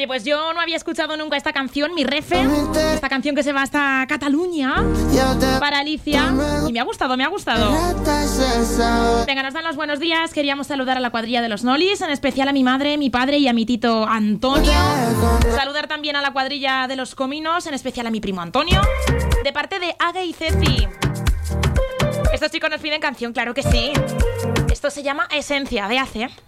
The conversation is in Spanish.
Vale, pues yo no había escuchado nunca esta canción, mi refe, esta canción que se va hasta Cataluña, para Alicia, y me ha gustado. Venga, nos dan los buenos días. Queríamos saludar a la cuadrilla de los Nolis, en especial a mi madre, mi padre y a mi tito Antonio. Saludar también a la cuadrilla de los Cominos, en especial a mi primo Antonio, de parte de Age y Ceci. Estos chicos nos piden canción, claro que sí. Esto se llama Esencia de Ace.